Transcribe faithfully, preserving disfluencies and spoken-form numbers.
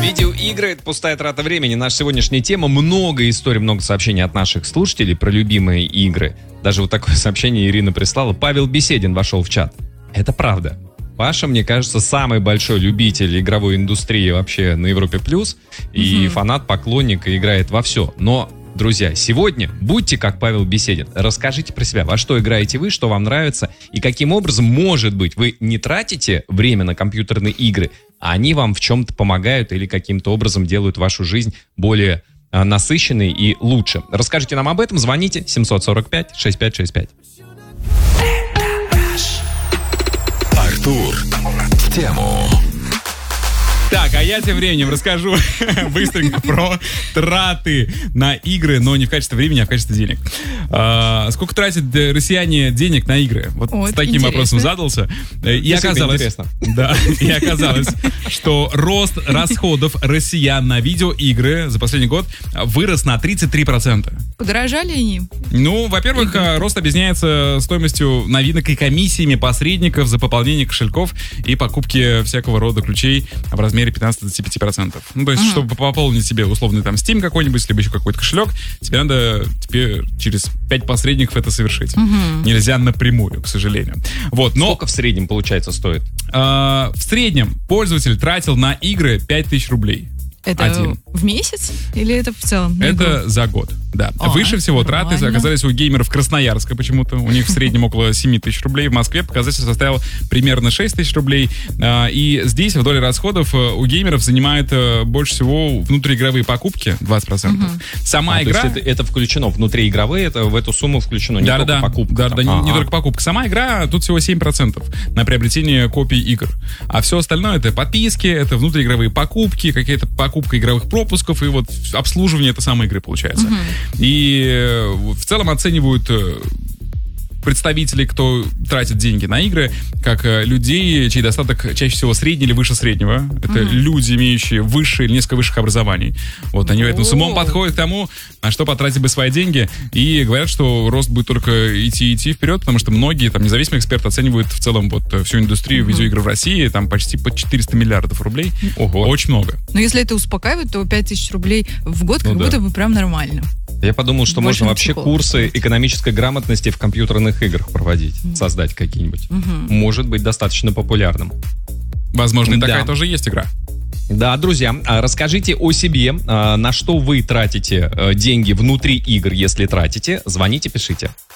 Видеоигры — это пустая трата времени. Наша сегодняшняя тема. Много историй, много сообщений от наших слушателей про любимые игры. Даже вот такое сообщение Ирина прислала. Павел Беседин вошел в чат. Это правда. Паша, мне кажется, самый большой любитель игровой индустрии вообще на Европе Плюс. И mm-hmm. фанат, поклонник, и играет во все. Но, друзья, сегодня будьте как Павел Беседин. Расскажите про себя, во что играете вы, что вам нравится, и каким образом, может быть, вы не тратите время на компьютерные игры, а они вам в чем-то помогают или каким-то образом делают вашу жизнь более а, насыщенной и лучше. Расскажите нам об этом, звоните семь сорок пять шестьдесят пять шестьдесят пять. Артур в тему. Так, а я тем временем расскажу быстренько про траты на игры, но не в качестве времени, а в качестве денег. А, сколько тратят россияне денег на игры? Вот О, с таким интересно. вопросом задался. И оказалось, да, и оказалось, что рост расходов россиян на видеоигры за последний год вырос на тридцать три процента. Подорожали они? Ну, во-первых, игры. рост объясняется стоимостью новинок и комиссиями посредников за пополнение кошельков и покупки всякого рода ключей в размере пятнадцать-двадцать пять процентов. Ну, то есть, uh-huh. чтобы пополнить себе условный там Steam какой-нибудь, либо еще какой-то кошелек, тебе надо теперь через пять посредников это совершить. Uh-huh. Нельзя напрямую, к сожалению. Вот, но... Сколько в среднем, получается, стоит? Э, в среднем пользователь тратил на игры пять тысяч рублей. Это Один. в месяц? Или это в целом? Это игру? За год, да. А, Выше всего траты нормально. Оказались у геймеров Красноярска почему-то. У них в среднем около семь тысяч рублей. В Москве показатель составил примерно шесть тысяч рублей. И здесь в доле расходов у геймеров занимает больше всего внутриигровые покупки, двадцать процентов. Угу. Сама а, игра... То есть это, это включено, внутриигровые, это в эту сумму включено, не да, только да, покупка. Да, да, не, не только покупка. Сама игра, тут всего семь процентов на приобретение копий игр. А все остальное это подписки, это внутриигровые покупки, какие-то покупка игровых пропусков, и вот обслуживание этой самой игры получается. Uh-huh. И в целом оценивают представителей, кто тратит деньги на игры, как людей, чей достаток чаще всего средний или выше среднего. Это uh-huh. люди, имеющие высшее или несколько высших образований. Вот они поэтому с умом подходят к тому, на что потратить бы свои деньги, и говорят, что рост будет только идти идти вперед, потому что многие там независимые эксперты оценивают в целом вот всю индустрию uh-huh. видеоигр в России там почти под четыреста миллиардов рублей. Ого. Очень много. Но если это успокаивает, то пять тысяч рублей в год как ну, будто да. бы прям нормально. Я подумал, что Больше можно вообще психолог. курсы экономической грамотности в компьютерных играх проводить, mm. создать какие-нибудь. Mm-hmm. Может быть достаточно популярным. Возможно, и да. такая тоже есть игра. Да, друзья, расскажите о себе, на что вы тратите деньги внутри игр, если тратите. Звоните, пишите.